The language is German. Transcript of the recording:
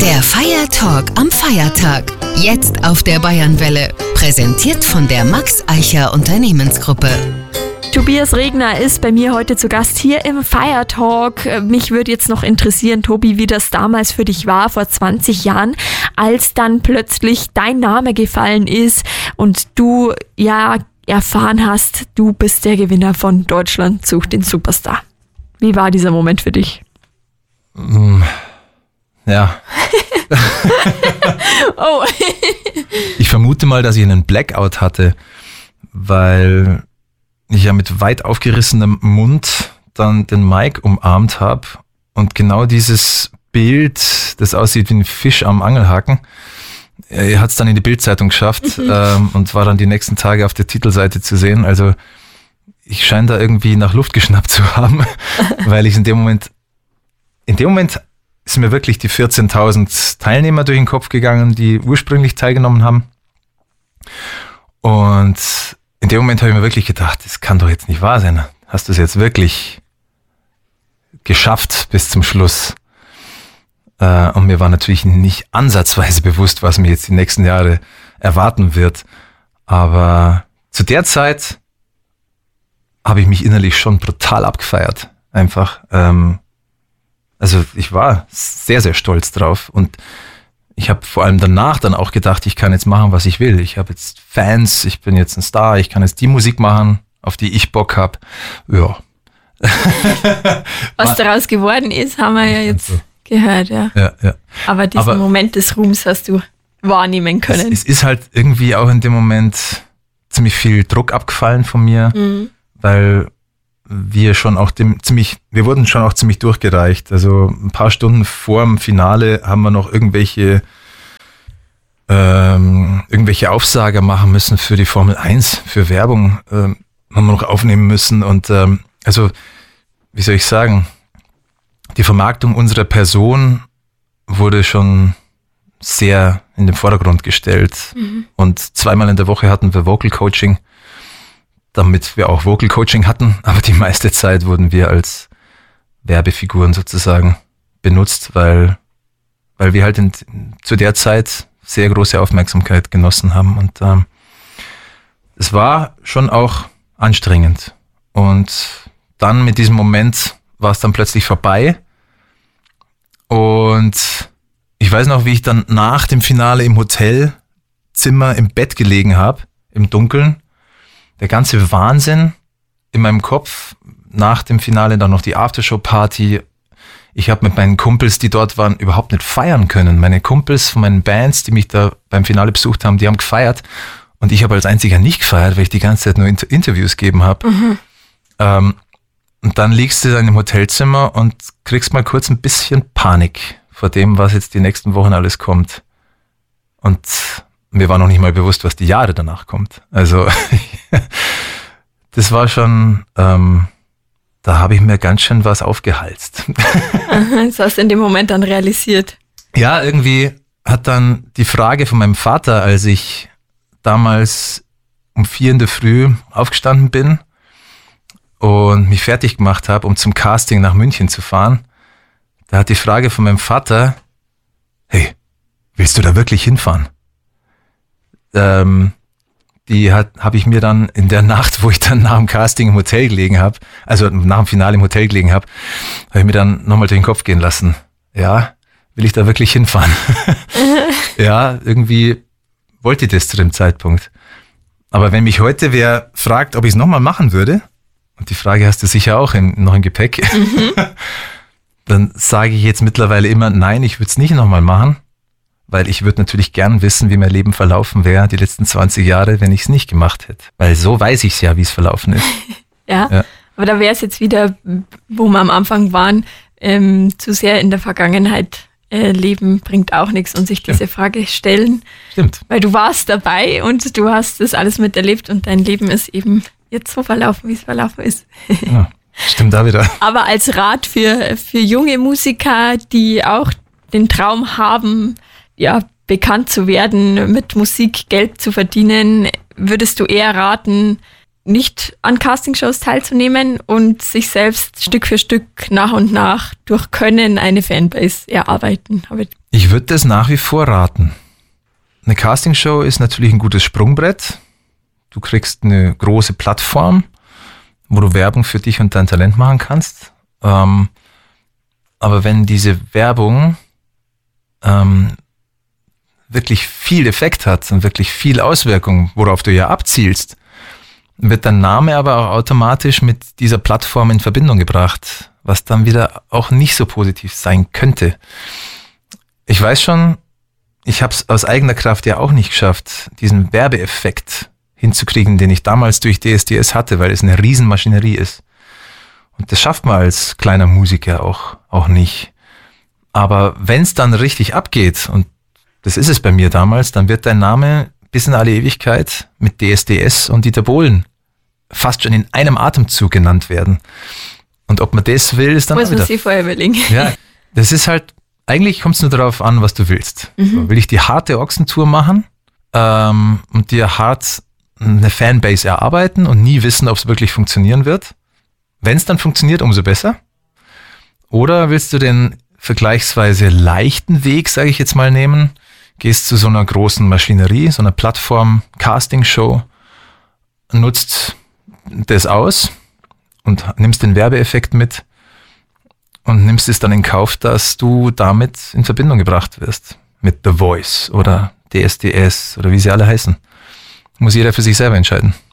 Der Feiertalk am Feiertag. Jetzt auf der Bayernwelle. Präsentiert von der Max Eicher Unternehmensgruppe. Tobias Regner ist bei mir heute zu Gast hier im Feiertalk. Mich würde jetzt noch interessieren, Tobi, wie das damals für dich war, vor 20 Jahren, als dann plötzlich dein Name gefallen ist und du ja erfahren hast, du bist der Gewinner von Deutschland sucht den Superstar. Wie war dieser Moment für dich? Ja. Oh. Ich vermute mal, dass ich einen Blackout hatte, weil ich ja mit weit aufgerissenem Mund dann den Mike umarmt habe und genau dieses Bild, das aussieht wie ein Fisch am Angelhaken, er hat es dann in die Bildzeitung geschafft und war dann die nächsten Tage auf der Titelseite zu sehen. Also ich scheine da irgendwie nach Luft geschnappt zu haben, weil ich in dem Moment ist mir wirklich die 14.000 Teilnehmer durch den Kopf gegangen, die ursprünglich teilgenommen haben. Und in dem Moment habe ich mir wirklich gedacht, das kann doch jetzt nicht wahr sein. Hast du es jetzt wirklich geschafft bis zum Schluss? Und mir war natürlich nicht ansatzweise bewusst, was mir jetzt die nächsten Jahre erwarten wird. Aber zu der Zeit habe ich mich innerlich schon brutal abgefeiert. Einfach. Also ich war sehr, sehr stolz drauf. Und ich habe vor allem danach dann auch gedacht, ich kann jetzt machen, was ich will. Ich habe jetzt Fans, ich bin jetzt ein Star, ich kann jetzt die Musik machen, auf die ich Bock habe. Ja. Was daraus geworden ist, haben wir ja jetzt gehört, ja. Ja. Aber diesen Moment des Ruhms hast du wahrnehmen können. Es ist halt irgendwie auch in dem Moment ziemlich viel Druck abgefallen von mir, weil wir wurden schon auch ziemlich durchgereicht. Also ein paar Stunden vor dem Finale haben wir noch irgendwelche Aufsager machen müssen für die Formel 1, für Werbung haben wir noch aufnehmen müssen. Und also, wie soll ich sagen, die Vermarktung unserer Person wurde schon sehr in den Vordergrund gestellt. Und 2-mal in der Woche hatten wir Vocal Coaching, damit wir auch Vocal Coaching hatten, aber die meiste Zeit wurden wir als Werbefiguren sozusagen benutzt, weil wir halt zu der Zeit sehr große Aufmerksamkeit genossen haben und es war schon auch anstrengend. Und dann mit diesem Moment war es dann plötzlich vorbei und ich weiß noch, wie ich dann nach dem Finale im Hotelzimmer im Bett gelegen habe, im Dunkeln. Der ganze Wahnsinn in meinem Kopf, nach dem Finale dann noch die Aftershow-Party. Ich habe mit meinen Kumpels, die dort waren, überhaupt nicht feiern können. Meine Kumpels von meinen Bands, die mich da beim Finale besucht haben, die haben gefeiert. Und ich habe als einziger nicht gefeiert, weil ich die ganze Zeit nur Interviews gegeben habe. Und dann liegst du dann im Hotelzimmer und kriegst mal kurz ein bisschen Panik vor dem, was jetzt die nächsten Wochen alles kommt. Und mir war noch nicht mal bewusst, was die Jahre danach kommt. Also das war schon, da habe ich mir ganz schön was aufgehalst. Das hast du in dem Moment dann realisiert. Ja, irgendwie hat dann die Frage von meinem Vater, als ich damals um 4 in der Früh aufgestanden bin und mich fertig gemacht habe, um zum Casting nach München zu fahren, da hat die Frage von meinem Vater, hey, willst du da wirklich hinfahren? Die habe ich mir dann in der Nacht, wo ich dann nach dem Casting im Hotel gelegen habe, also nach dem Finale im Hotel gelegen habe ich mir dann nochmal durch den Kopf gehen lassen. Ja, will ich da wirklich hinfahren? Ja, irgendwie wollte ich das zu dem Zeitpunkt. Aber wenn mich heute wer fragt, ob ich es nochmal machen würde, und die Frage hast du sicher auch noch im Gepäck, dann sage ich jetzt mittlerweile immer, nein, ich würde es nicht nochmal machen. Weil ich würde natürlich gern wissen, wie mein Leben verlaufen wäre die letzten 20 Jahre, wenn ich es nicht gemacht hätte. Weil so weiß ich es ja, wie es verlaufen ist. Ja, aber da wäre es jetzt wieder, wo wir am Anfang waren, zu sehr in der Vergangenheit leben bringt auch nichts und sich diese Frage stellen. Stimmt. Weil du warst dabei und du hast das alles miterlebt und dein Leben ist eben jetzt so verlaufen, wie es verlaufen ist. Ja, stimmt da wieder. Aber als Rat für junge Musiker, die auch den Traum haben, ja, bekannt zu werden, mit Musik Geld zu verdienen, würdest du eher raten, nicht an Castingshows teilzunehmen und sich selbst Stück für Stück nach und nach durch Können eine Fanbase erarbeiten. Ich würde das nach wie vor raten. Eine Castingshow ist natürlich ein gutes Sprungbrett. Du kriegst eine große Plattform, wo du Werbung für dich und dein Talent machen kannst. Aber wenn diese Werbung wirklich viel Effekt hat und wirklich viel Auswirkung, worauf du ja abzielst, wird dein Name aber auch automatisch mit dieser Plattform in Verbindung gebracht, was dann wieder auch nicht so positiv sein könnte. Ich weiß schon, ich habe es aus eigener Kraft ja auch nicht geschafft, diesen Werbeeffekt hinzukriegen, den ich damals durch DSDS hatte, weil es eine Riesenmaschinerie ist. Und das schafft man als kleiner Musiker auch nicht. Aber wenn es dann richtig abgeht, und das ist es bei mir damals, dann wird dein Name bis in alle Ewigkeit mit DSDS und Dieter Bohlen fast schon in einem Atemzug genannt werden. Und ob man das will, ist dann muss man sich vorher überlegen. Ja, das ist halt, eigentlich kommt es nur darauf an, was du willst. So, will ich die harte Ochsentour machen und dir hart eine Fanbase erarbeiten und nie wissen, ob es wirklich funktionieren wird? Wenn es dann funktioniert, umso besser. Oder willst du den vergleichsweise leichten Weg, sage ich jetzt mal, nehmen, gehst zu so einer großen Maschinerie, so einer Plattform, Castingshow, nutzt das aus und nimmst den Werbeeffekt mit und nimmst es dann in Kauf, dass du damit in Verbindung gebracht wirst mit The Voice oder DSDS oder wie sie alle heißen. Muss jeder für sich selber entscheiden.